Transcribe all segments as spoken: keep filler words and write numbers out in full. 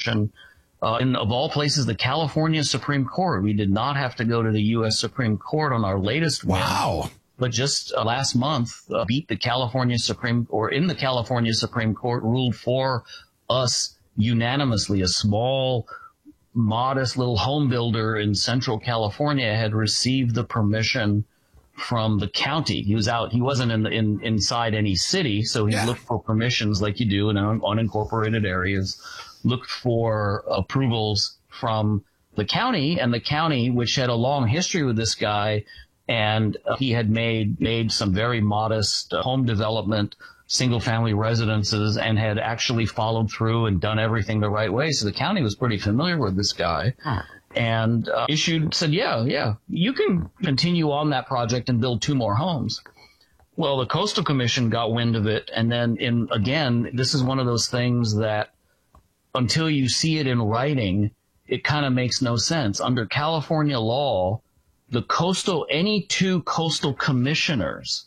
Commission, uh, in, of all places, the California Supreme Court. We did not have to go to the U S Supreme Court on our latest win. Wow. But just uh, last month, uh, beat the California Supreme, or in the California Supreme Court, ruled for us unanimously. A small, modest little home builder in Central California had received the permission from the county. He was out. He wasn't in the, in inside any city, so he Yeah. looked for permissions like you do in un, unincorporated areas. Looked for approvals from the county, and the county, which had a long history with this guy, and uh, he had made made some very modest uh, home development, single family residences, and had actually followed through and done everything the right way. So the county was pretty familiar with this guy. Huh. And uh, issued, said, yeah, yeah, you can continue on that project and build two more homes. Well, the Coastal Commission got wind of it. And then, in again, this is one of those things that until you see it in writing, it kind of makes no sense. Under California law, the coastal, any two coastal commissioners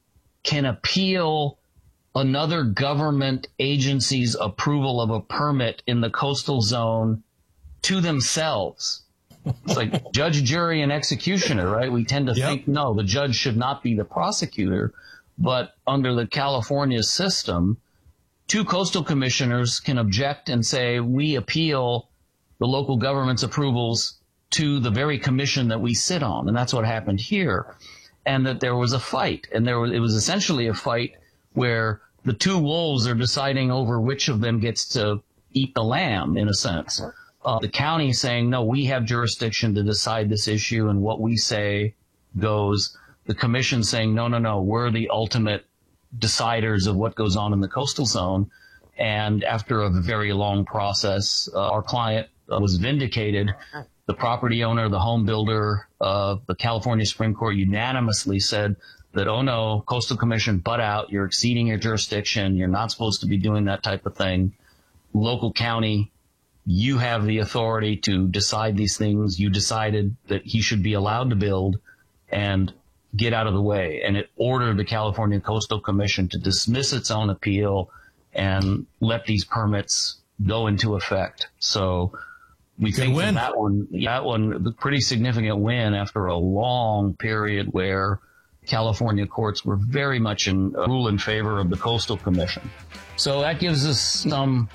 can appeal another government agency's approval of a permit in the coastal zone to themselves. It's like judge, jury, and executioner, right? We tend to Yep. think, no, the judge should not be the prosecutor. But under the California system, two coastal commissioners can object and say, we appeal the local government's approvals to the very commission that we sit on. And that's what happened here. And that there was a fight. And there was, it was essentially a fight where the two wolves are deciding over which of them gets to eat the lamb, in a sense. Uh, the county saying, no, we have jurisdiction to decide this issue, and what we say goes. The commission saying, no, no, no, we're the ultimate deciders of what goes on in the coastal zone. And after a very long process, uh, our client uh, was vindicated. The property owner, the home builder, uh, the California Supreme Court unanimously said that, oh no, Coastal Commission, butt out, you're exceeding your jurisdiction, you're not supposed to be doing that type of thing. Local county, you have the authority to decide these things. You decided that he should be allowed to build, and get out of the way. And it ordered the California Coastal Commission to dismiss its own appeal and let these permits go into effect. So we Good think win. that, that one, that one, a pretty significant win after a long period where California courts were very much in uh, rule in favor of the Coastal Commission. So that gives us some,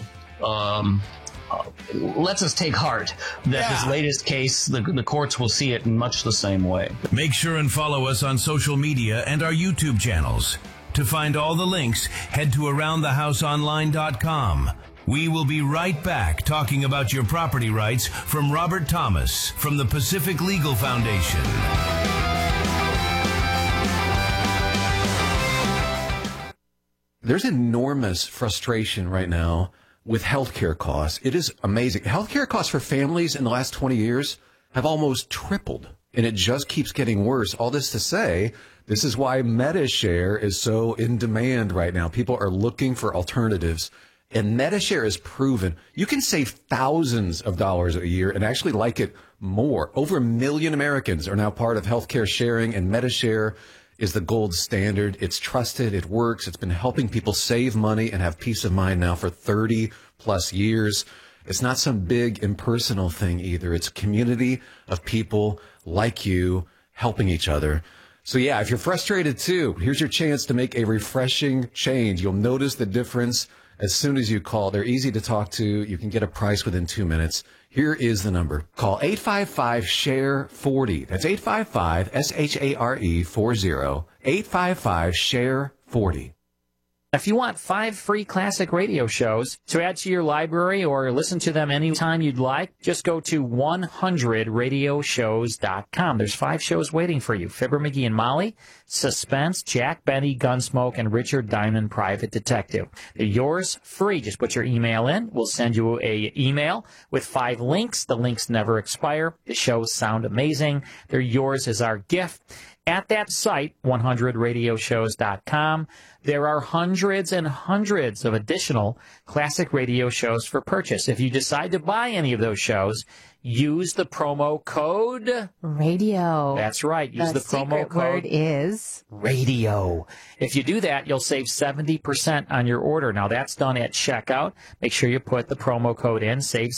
um, uh, lets us take heart that Yeah. this latest case, the, the courts will see it in much the same way. Make sure and follow us on social media and our YouTube channels. To find all the links, head to around the house online dot com. We will be right back talking about your property rights from Robert Thomas from the Pacific Legal Foundation. There's enormous frustration right now with healthcare costs. It is amazing. Healthcare costs for families in the last twenty years have almost tripled, and it just keeps getting worse. All this to say, this is why MediShare is so in demand right now. People are looking for alternatives, and MediShare is proven you can save thousands of dollars a year and actually like it more. Over a million Americans are now part of healthcare sharing, and MediShare is the gold standard. It's trusted. It works. It's been helping people save money and have peace of mind now for thirty plus years. It's not some big impersonal thing either. It's a community of people like you helping each other. So yeah, if you're frustrated too, here's your chance to make a refreshing change. You'll notice the difference as soon as you call. They're easy to talk to. You can get a price within two minutes. Here is the number. Call eight five five, S H A R E, forty. That's eight five five, S H A R E, forty. eight five five, S H A R E, forty. If you want five free classic radio shows to add to your library or listen to them anytime you'd like, just go to one hundred radio shows dot com. There's five shows waiting for you. Fibber McGee and Molly, Suspense, Jack Benny, Gunsmoke, and Richard Diamond, Private Detective. They're yours free. Just put your email in. We'll send you a email with five links. The links never expire. The shows sound amazing. They're yours as our gift. At that site, one hundred radio shows dot com, there are hundreds and hundreds of additional classic radio shows for purchase. If you decide to buy any of those shows, use the promo code Radio. That's right. Use the, the, promo secret code word is radio. If you do that, you'll save seventy percent on your order. Now, that's done at checkout. Make sure you put the promo code in. Save